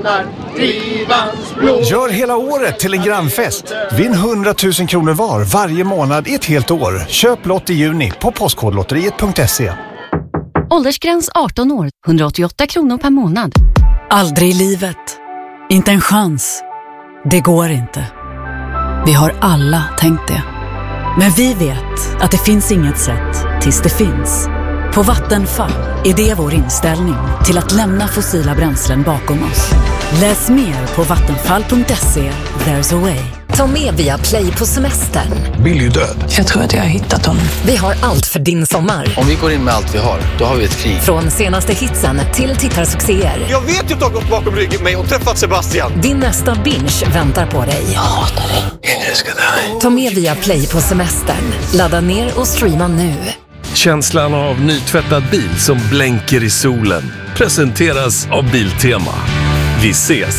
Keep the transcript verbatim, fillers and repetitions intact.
rinnar drivans blod. Gör hela året till en grannfest. Vinn hundratusen kronor var varje månad i ett helt år. Köp lott i juni på postkodlotteriet punkt se. Åldersgräns arton år, hundraåttioåtta kronor per månad. Aldrig i livet. Inte en chans. Det går inte. Vi har alla tänkt det. Men vi vet att det finns inget sätt tills det finns. På Vattenfall är det vår inställning till att lämna fossila bränslen bakom oss. Läs mer på vattenfall punkt se. There's a way. Ta med via Play på semestern. Billy död. Jag tror att jag har hittat honom. Vi har allt för din sommar. Om vi går in med allt vi har, då har vi ett krig. Från senaste hitsen till tittarsuccéer. Jag vet ju att du har gått bakom ryggen mig och träffat Sebastian. Din nästa binge väntar på dig. Jag hatar dig. Ingen ska dö. Ta med via Play på semestern. Ladda ner och streama nu. Känslan av nytvättad bil som blänker i solen presenteras av Biltema. Vi ses!